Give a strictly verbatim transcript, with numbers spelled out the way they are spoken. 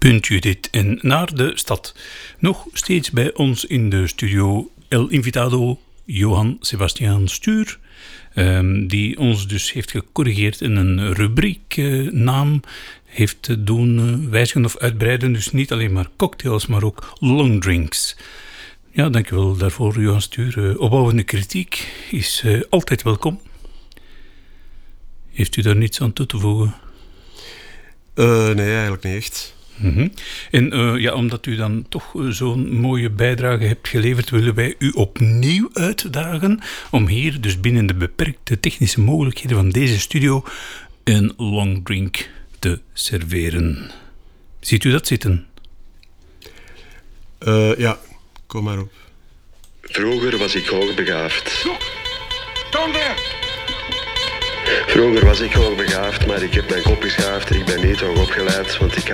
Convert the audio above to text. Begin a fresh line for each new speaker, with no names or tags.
punt Judith en naar de stad. Nog steeds bij ons in de studio El Invitado Johan Sebastiaan Stuur, um, die ons dus heeft gecorrigeerd in een rubrieknaam, uh, heeft doen uh, wijzigen of uitbreiden, dus niet alleen maar cocktails, maar ook long drinks. Ja, dankjewel daarvoor, Johan Stuur. Uh, opbouwende kritiek is uh, altijd welkom. Heeft u daar niets aan toe te voegen?
Uh, nee, eigenlijk niet echt.
Mm-hmm. En uh, ja, omdat u dan toch uh, zo'n mooie bijdrage hebt geleverd, willen wij u opnieuw uitdagen om hier, dus binnen de beperkte technische mogelijkheden van deze studio, een long drink te serveren. Ziet u dat zitten?
Uh, ja, kom maar op.
Vroeger was ik hoogbegaafd. Vroeger was ik hoogbegaafd, maar ik heb mijn kop geschaafd. Ik ben niet hoog opgeleid, want ik